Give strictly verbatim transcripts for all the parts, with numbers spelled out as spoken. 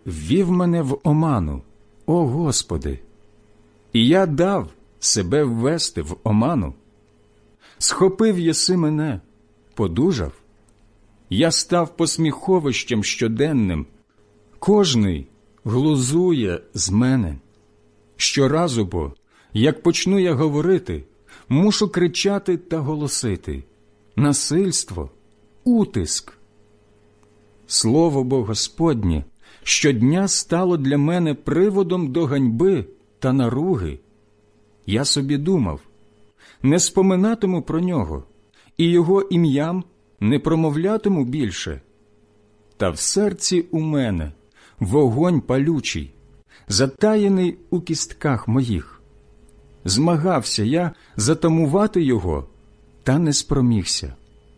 ввів мене в оману, о Господи, і я дав себе ввести в оману. Схопив єси мене, подужав, я став посміховищем щоденним, кожний глузує з мене. Щоразу бо, як почну я говорити, мушу кричати та голосити. Насильство, утиск. Слово бо Господнє щодня стало для мене приводом до ганьби та наруги. Я собі думав, не споминатиму про нього, і його ім'ям не промовлятиму більше. Та в серці у мене вогонь палючий, затаєний у кістках моїх. Змагався я затамувати його, та не спромігся.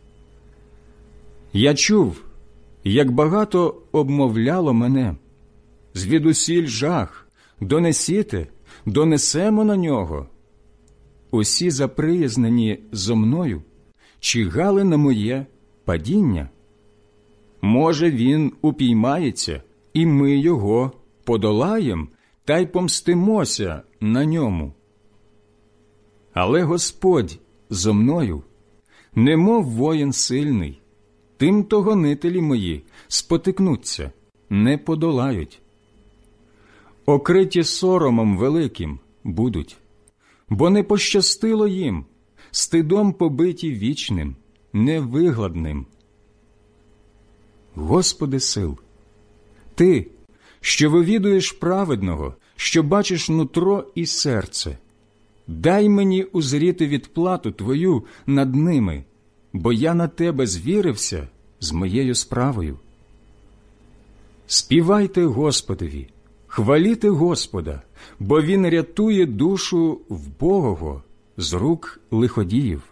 Я чув, як багато обмовляло мене. Звідусіль жах, донесіте, донесемо на нього. Усі заприязнені зо мною чигали на моє падіння. Може, він упіймається, і ми його подолаєм та й помстимося на ньому. Але Господь зо мною, немов воїн сильний, тим-то гонителі мої спотикнуться, не подолають. Окриті соромом великим будуть, бо не пощастило їм, стидом побиті вічним, невигладним. Господи сил, Ти, що вивідуєш праведного, що бачиш нутро і серце, дай мені узріти відплату Твою над ними, бо я на Тебе звірився з моєю справою. Співайте Господові, хваліте Господа, бо Він рятує душу вбогого з рук лиходіїв.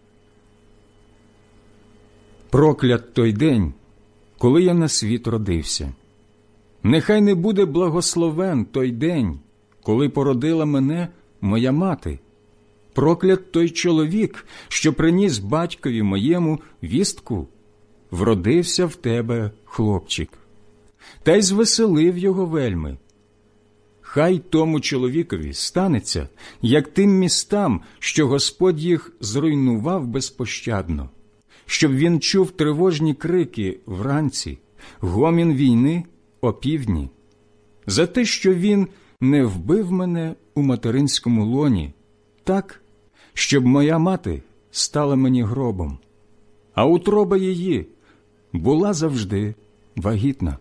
Проклят той день, коли я на світ родився. Нехай не буде благословен той день, коли породила мене моя мати. Проклят той чоловік, що приніс батькові моєму вістку. Вродився в тебе хлопчик. Та й звеселив його вельми. Хай тому чоловікові станеться, як тим містам, що Господь їх зруйнував безпощадно, щоб він чув тривожні крики вранці, гомін війни опівдні, за те, що він не вбив мене у материнському лоні, так, щоб моя мати стала мені гробом, а утроба її була завжди вагітна.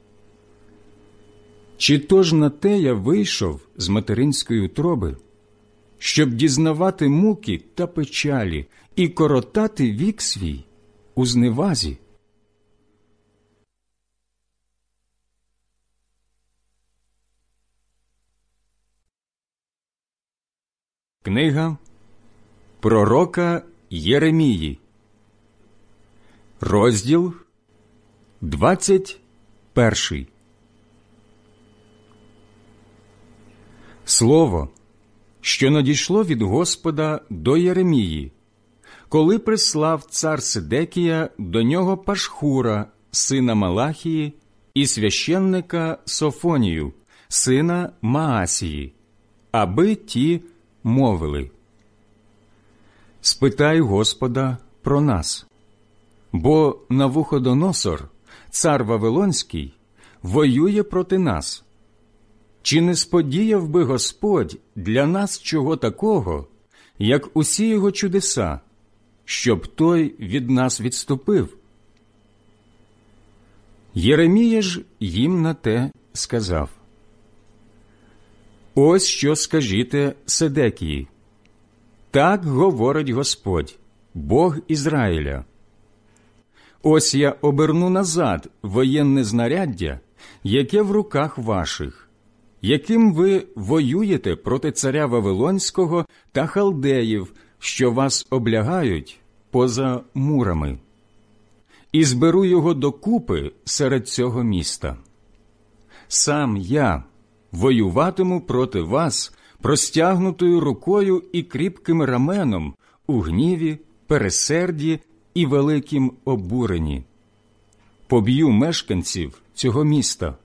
Чи то ж на те я вийшов з материнської утроби, щоб дізнавати муки та печалі і коротати вік свій у зневазі? Книга пророка Єремії, розділ двадцять перший. Слово, що надійшло від Господа до Єремії, коли прислав цар Сидекія до нього Пашхура, сина Малахії, і священника Софонію, сина Маасії, аби ті мовили: «Спитай Господа про нас, бо Навуходоносор, цар Вавилонський, воює проти нас. Чи не сподіяв би Господь для нас чого такого, як усі його чудеса, щоб той від нас відступив?» Єремія ж їм на те сказав: «Ось що скажіте Седекії. Так говорить Господь, Бог Ізраїля. Ось я оберну назад воєнне знаряддя, яке в руках ваших, яким ви воюєте проти царя Вавилонського та халдеїв, що вас облягають поза мурами, і зберу його докупи серед цього міста. Сам я воюватиму проти вас простягнутою рукою і кріпким раменом у гніві, пересерді і великім обуренні. Поб'ю мешканців цього міста,